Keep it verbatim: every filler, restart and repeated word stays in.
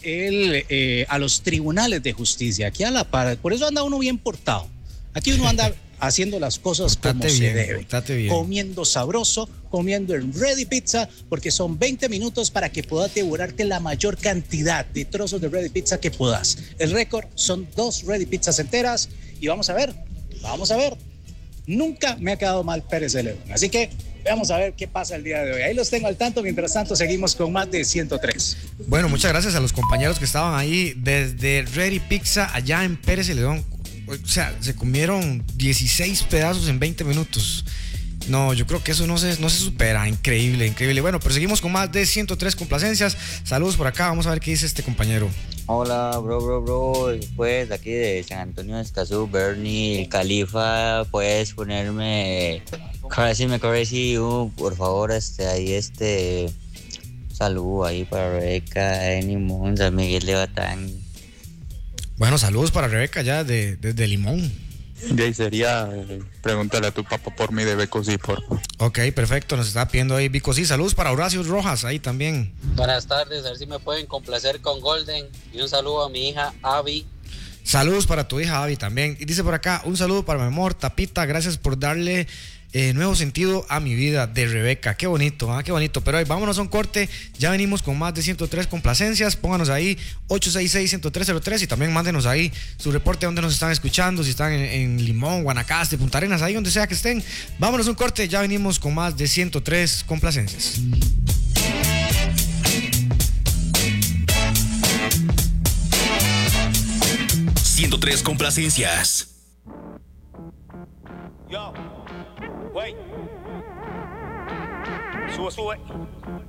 el, eh, a los tribunales de justicia, aquí a la par. Por eso anda uno bien portado. Aquí uno anda haciendo las cosas como bien, se debe, bien. comiendo sabroso, comiendo el Ready Pizza, porque son veinte minutos para que puedas devorarte la mayor cantidad de trozos de Ready Pizza que puedas. El récord son dos Ready Pizzas enteras y vamos a ver, vamos a ver. Nunca me ha quedado mal Pérez de León, así que vamos a ver qué pasa el día de hoy. Ahí los tengo al tanto, mientras tanto seguimos con más de ciento tres. Bueno, muchas gracias a los compañeros que estaban ahí desde Ready Pizza allá en Pérez de León. O sea, se comieron dieciséis pedazos en veinte minutos. No, yo creo que eso no se, no se supera. Increíble, increíble. Bueno, pero seguimos con más de ciento tres complacencias. Saludos por acá, vamos a ver qué dice este compañero. Hola, bro, bro, bro. Pues aquí de San Antonio de Escazú, Bernie, el Califa. Puedes ponerme Crazy Me Crazy, uh, por favor, este, ahí este. Saludo ahí para Rebeca, Eni Monza, Miguel de Batán. Bueno, saludos para Rebeca ya de, desde Limón. De ahí sería, eh, pregúntale a tu papá por mí de Beco, sí, por favor. Ok, perfecto, nos está pidiendo ahí Vico, sí, saludos para Horacio Rojas, ahí también. Buenas tardes, a ver si me pueden complacer con Golden y un saludo a mi hija Abby. Saludos para tu hija Abby también. Y dice por acá, un saludo para mi amor Tapita, gracias por darle eh, nuevo sentido a mi vida, de Rebeca. Qué bonito, ¿eh? Qué bonito. Pero hoy vámonos a un corte, ya venimos con más de ciento tres complacencias. Pónganos ahí ocho seis seis, uno cero tres cero tres y también mándenos ahí su reporte de dónde nos están escuchando, si están en, en Limón, Guanacaste, Punta Arenas, ahí donde sea que estén. Vámonos a un corte, ya venimos con más de ciento tres complacencias. ciento tres complacencias. Yo, wait. Sube, sube.